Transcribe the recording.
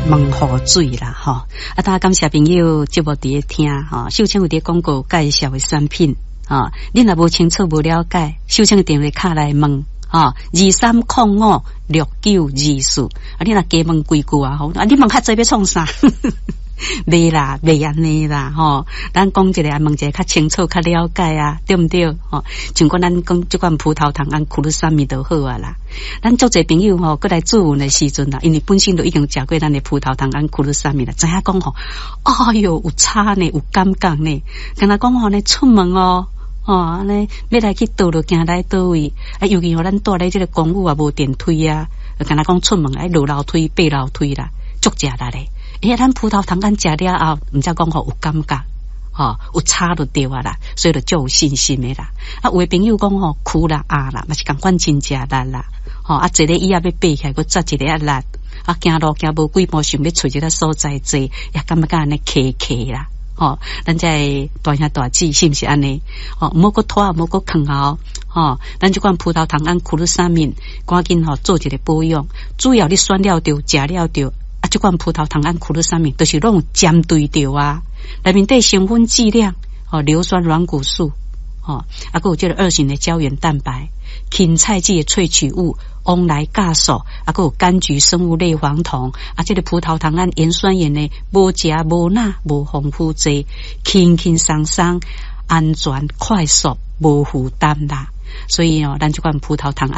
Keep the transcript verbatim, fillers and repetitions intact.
问河水啦，吼！啊，大家感谢朋友节目伫咧听，吼！秀清有伫广告介绍的产品，吼！恁若无清楚无了解，秀清电话卡来问，吼！二三零五六九二四，啊，你若加问几句啊，吼！啊，你问较济要创啥？袂啦，袂安尼啦，吼！咱讲一个，问一个较清楚、较了解啊，对毋对？吼，像讲咱讲即款葡萄糖胺库鲁沙米都好啊啦。咱足侪朋友吼，过来做文的时阵啦，因为本身都已经食过咱的葡萄糖胺库鲁沙米啦，知影讲吼，哎哟，有差呢，有感觉呢。跟他讲吼呢，出门哦，哦，安尼要来去倒落行来倒位，啊，尤其吼咱住咧即个公寓啊，无电梯啊，跟他讲出门爱落楼梯、爬楼梯啦，足食力咧。诶，咱葡萄糖胺食了后，毋则讲吼有感觉，吼有差就对啊啦，所以就足有信心的啦。啊，有的朋友讲吼苦啦、压啦，嘛是共款真食力啦，吼啊，坐咧椅仔要爬起来，佮扎一个啊力，啊，行路行无几步，想要找一个所在坐，也感觉安尼客客啦，吼，咱这大兄大姐是毋是安尼？吼，莫佮拖，莫佮坑后，吼，咱即款葡萄糖胺库鲁沙米，赶紧吼做一个保养，主要你选了着，食了着。啊，这款葡萄糖胺库鲁沙米都是拢针对着啊，内面对成分剂量，哦，硫酸软骨素，哦，啊，还有这个二型的胶原蛋白，芹菜剂的萃取物，翁来酵素，啊，还有柑橘生物类黄酮，啊，这个葡萄糖胺盐酸盐呢，无食无钠无丰富剂，轻轻松松，安全快速，无负担啦，所以哦，咱这款葡萄糖胺。